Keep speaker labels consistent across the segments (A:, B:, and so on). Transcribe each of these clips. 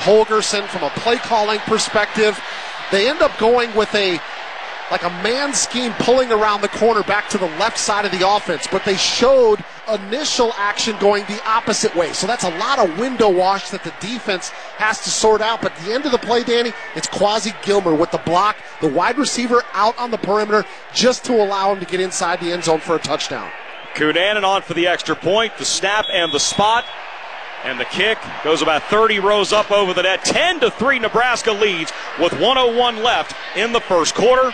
A: Holgorsen from a play calling perspective. They end up going with a man scheme pulling around the corner back to the left side of the offense, but they showed initial action going the opposite way. So that's a lot of window wash that the defense has to sort out. But at the end of the play, Danny, it's Quasi Gilmer with the block, the wide receiver out on the perimeter just to allow him to get inside the end zone for a touchdown.
B: Cunanan on for the extra point, the snap and the spot. And the kick goes about 30 rows up over the net. 10-3 Nebraska leads with 1:01 left in the first quarter.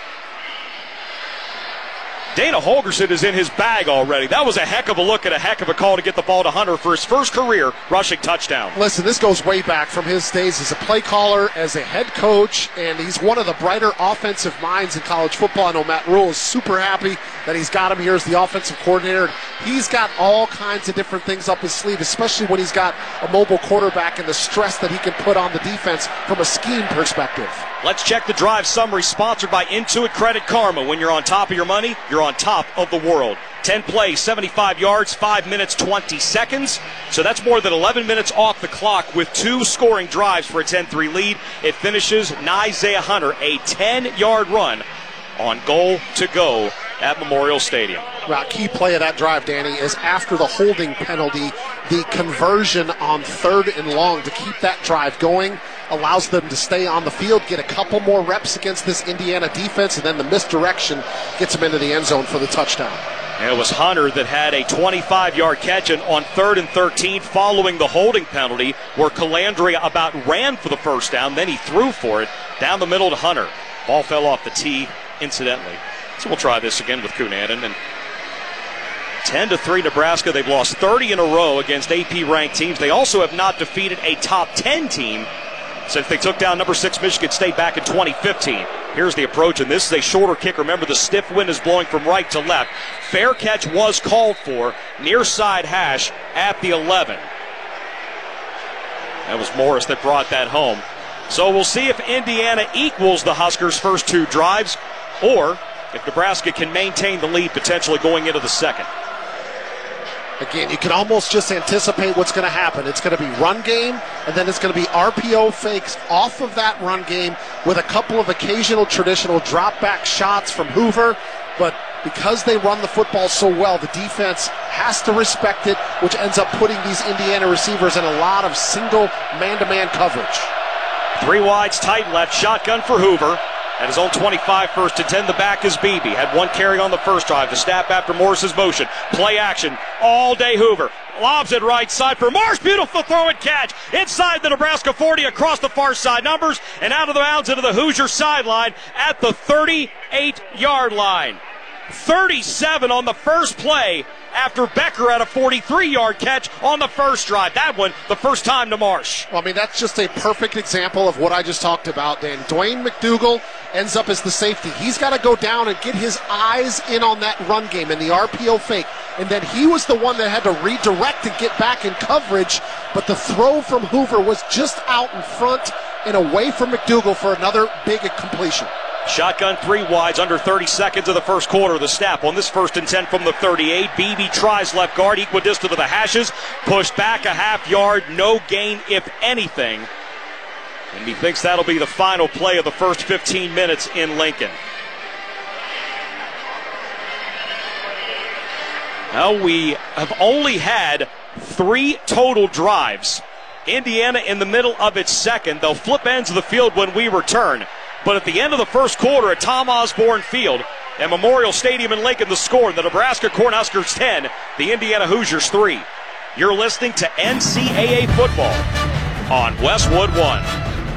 B: Dana Holgorsen is in his bag already. That was a heck of a look and a heck of a call to get the ball to Hunter for his first career rushing touchdown.
A: Listen, this goes way back from his days as a play caller, as a head coach, and he's one of the brighter offensive minds in college football. I know Matt Rule is super happy that he's got him here as the offensive coordinator. He's got all kinds of different things up his sleeve, especially when he's got a mobile quarterback and the stress that he can put on the defense from a scheme perspective.
B: Let's check the drive summary, sponsored by Intuit Credit Karma. When you're on top of your money, you're on top of the world. 10 plays, 75 yards, 5 minutes, 20 seconds. So that's more than 11 minutes off the clock with 2 scoring drives for a 10-3 lead. It finishes Isaiah Hunter a 10-yard run on goal to go at Memorial Stadium.
A: Well, key play of that drive, Danny, is after the holding penalty, the conversion on 3rd and long to keep that drive going allows them to stay on the field, get a couple more reps against this Indiana defense, and then the misdirection gets them into the end zone for the touchdown.
B: And it was Hunter that had a 25-yard catch on 3rd and 13 following the holding penalty, where Calandria about ran for the first down, then he threw for it down the middle to Hunter. Ball fell off the tee, incidentally. So we'll try this again with Cunanan. And 10-3 Nebraska. They've lost 30 in a row against AP-ranked teams. They also have not defeated a top 10 team since they took down number 6 Michigan State back in 2015. Here's the approach, and this is a shorter kick. Remember, the stiff wind is blowing from right to left. Fair catch was called for near side hash at the 11. That was Morris that brought that home. So we'll see if Indiana equals the Huskers' first 2 drives, or if Nebraska can maintain the lead potentially going into the second.
A: Again, you can almost just anticipate what's going to happen. It's going to be run game, and then it's going to be RPO fakes off of that run game with a couple of occasional traditional drop-back shots from Hoover. But because they run the football so well, the defense has to respect it, which ends up putting these Indiana receivers in a lot of single man-to-man coverage.
B: 3 wides, tight left, shotgun for Hoover. At his own 25, 1st and 10, the back is Beebe. Had 1 carry on the first drive. The snap after Morris's motion. Play action all day Hoover. Lobs it right side for Morris. Beautiful throw and catch. Inside the Nebraska 40 across the far side numbers and out of the bounds into the Hoosier sideline at the 38-yard line. 37 on the first play after Becker had a 43-yard catch on the first drive. That one, the first time to Marsh.
A: Well, I mean, that's just a perfect example of what I just talked about, Dan. Dwayne McDougal ends up as the safety. He's got to go down and get his eyes in on that run game and the RPO fake. And then he was the one that had to redirect and get back in coverage. But the throw from Hoover was just out in front and away from McDougal for another big completion.
B: Shotgun 3 wides, under 30 seconds of the first quarter. The snap on this 1st and 10 from the 38. Beebe tries left guard, equidistant to the hashes. Pushed back a half yard, no gain if anything. And he thinks that'll be the final play of the first 15 minutes in Lincoln. Now we have only had 3 total drives. Indiana in the middle of its second. They'll flip ends of the field when we return. But at the end of the first quarter at Tom Osborne Field at Memorial Stadium in Lincoln, the score, the Nebraska Cornhuskers 10, the Indiana Hoosiers 3. You're listening to NCAA football on Westwood One.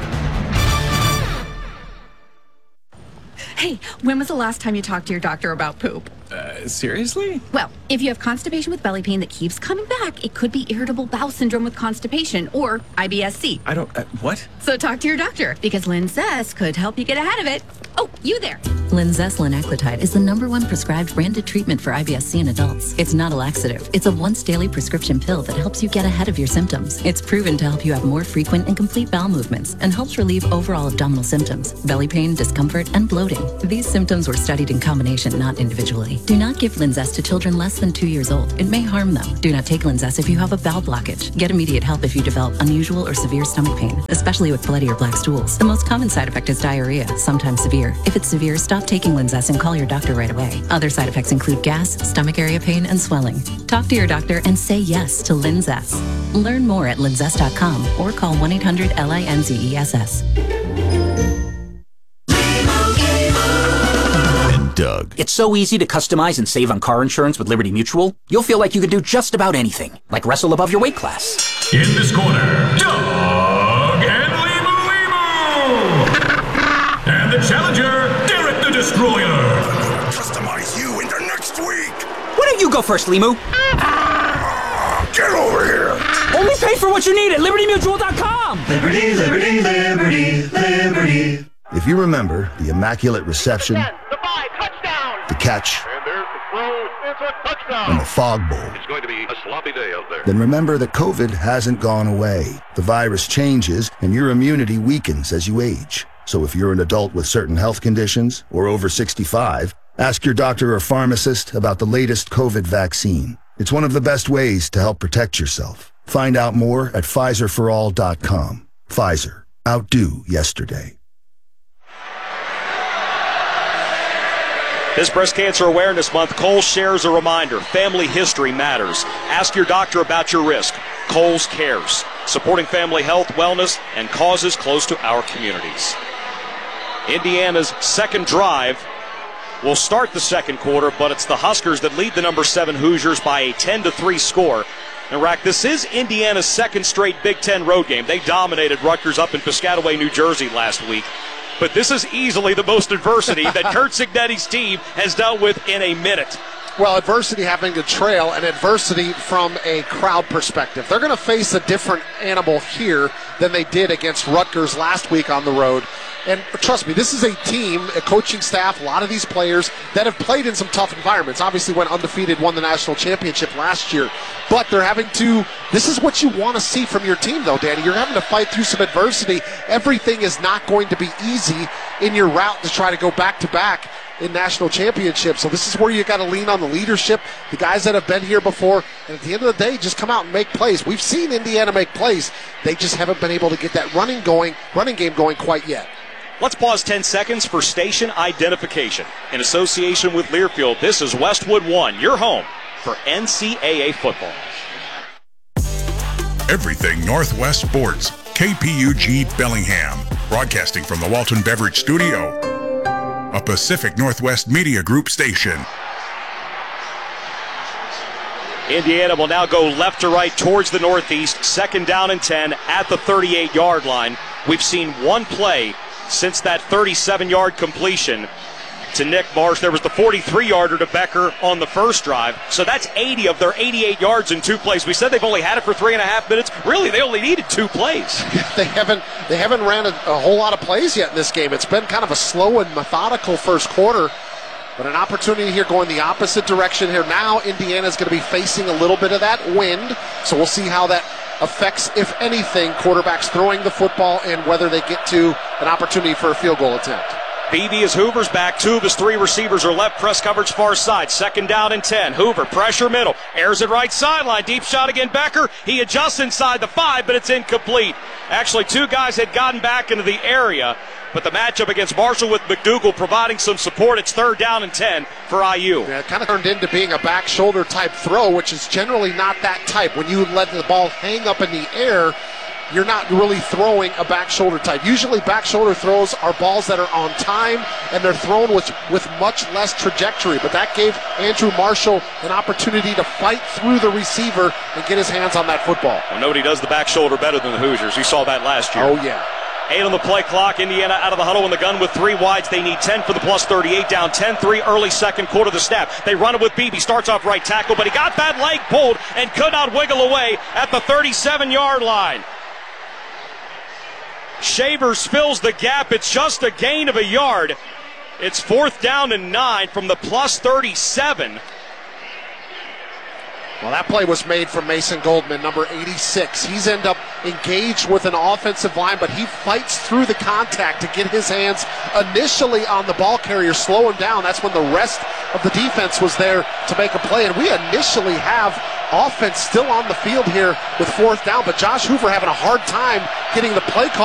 C: Hey, when was the last time you talked to your doctor about poop?
D: Seriously?
C: Well, if you have constipation with belly pain that keeps coming back, it could be irritable bowel syndrome with constipation, or IBS-C.
D: I don't, what?
C: So talk to your doctor, because Lynn Sess could help you get ahead of it. Oh, you there.
D: Linzess linaclotide is the #1 prescribed branded treatment for IBS-C in adults. It's not a laxative. It's a once-daily prescription pill that helps you get ahead of your symptoms. It's proven to help you have more frequent and complete bowel movements and helps relieve overall abdominal symptoms, belly pain, discomfort, and bloating. These symptoms were studied in combination, not individually. Do not give Linzess to children less than 2 years old. It may harm them. Do not take Linzess if you have a bowel blockage. Get immediate help if you develop unusual or severe stomach pain, especially with bloody or black stools. The most common side effect is diarrhea, sometimes severe. If it's severe, stop taking Linzess and call your doctor right away. Other side effects include gas, stomach area pain, and swelling. Talk to your doctor and say yes to Linzess. Learn more at linzess.com or call 1-800-LINZESS.
E: Doug. It's so easy to customize and save on car insurance with Liberty Mutual. You'll feel like you can do just about anything, like wrestle above your weight class.
F: In this corner, Doug and Limu. And the challenger, Derek the Destroyer.
G: Customize you into next week.
E: Why don't you go first, Limu?
G: Get over here.
E: Only pay for what you need at LibertyMutual.com.
H: Liberty, liberty, liberty, liberty.
I: If you remember the immaculate reception, the catch,
J: and there's the throw. It's a touchdown.
I: and the fog bowl,
J: It's going to be a sloppy day out there.
I: then remember that COVID hasn't gone away. The virus changes and your immunity weakens as you age. So if you're an adult with certain health conditions or over 65, ask your doctor or pharmacist about the latest COVID vaccine. It's one of the best ways to help protect yourself. Find out more at PfizerForAll.com. Pfizer. Outdo yesterday.
B: This Breast Cancer Awareness Month, Kohl's shares a reminder. Family history matters. Ask your doctor about your risk. Kohl's cares. Supporting family health, wellness, and causes close to our communities. Indiana's second drive will start the second quarter, but it's the Huskers that lead the number 7 Hoosiers by a 10-3 score. And Rack, this is Indiana's second straight Big Ten road game. They dominated Rutgers up in Piscataway, New Jersey last week. But this is easily the most adversity that Curt Cignetti's team has dealt with in a minute.
A: Well, adversity having to trail and adversity from a crowd perspective. They're going to face a different animal here than they did against Rutgers last week on the road. And trust me, this is a team, a coaching staff, a lot of these players that have played in some tough environments. Obviously went undefeated, won the national championship last year. But they're having to, this is what you want to see from your team though, Danny. You're having to fight through some adversity. Everything is not going to be easy in your route to try to go back-to-back in national championships. So this is where you got to lean on the leadership, the guys that have been here before, and at the end of the day, just come out and make plays. We've seen Indiana make plays. They just haven't been able to get that running game going quite yet.
B: Let's pause 10 seconds for station identification. In association with Learfield, this is Westwood One, your home for NCAA football.
G: Everything Northwest Sports. KPUG Bellingham. Broadcasting from the Walton Beverage Studio. A Pacific Northwest Media Group station.
B: Indiana will now go left to right towards the northeast. 2nd down and 10 at the 38-yard line. We've seen one play since that 37-yard completion to Nick Marsh. There was the 43-yarder to Becker on the first drive. So that's 80 of their 88 yards in 2 plays. We said they've only had it for 3.5 minutes. Really, they only needed 2 plays.
A: They haven't ran a whole lot of plays yet in this game. It's been kind of a slow and methodical first quarter. But an opportunity here going the opposite direction here. Now Indiana's going to be facing a little bit of that wind. So we'll see how that affects, if anything, quarterbacks throwing the football and whether they get to an opportunity for a field goal attempt.
B: Beebe is Hoover's back. 2 of his 3 receivers are left. Press coverage far side. 2nd down and 10. Hoover, pressure middle. Airs it right sideline. Deep shot again. Becker. He adjusts inside the 5, but it's incomplete. Actually, 2 guys had gotten back into the area, but the matchup against Marshall with McDougal providing some support. It's 3rd down and 10 for IU.
A: Yeah, it kind of turned into being a back shoulder type throw, which is generally not that type. When you let the ball hang up in the air, you're not really throwing a back shoulder type. Usually back shoulder throws are balls that are on time and they're thrown with much less trajectory. But that gave Andrew Marshall an opportunity to fight through the receiver and get his hands on that football.
B: Well, nobody does the back shoulder better than the Hoosiers. We saw that last year.
A: Oh, yeah.
B: 8 on the play clock. Indiana out of the huddle in the gun with 3 wides. They need 10 for the plus 38. Down 10-3 early second quarter. The snap. They run it with Beebe. Starts off right tackle, but he got that leg pulled and could not wiggle away at the 37-yard line. Shavers fills the gap. It's just a gain of a yard. It's 4th down and 9 from the plus 37.
A: Well, that play was made from Mason Goldman, number 86. He's ended up engaged with an offensive line, but he fights through the contact to get his hands initially on the ball carrier, slow him down. That's when the rest of the defense was there to make a play. And we initially have offense still on the field here with 4th down, but Josh Hoover having a hard time getting the play call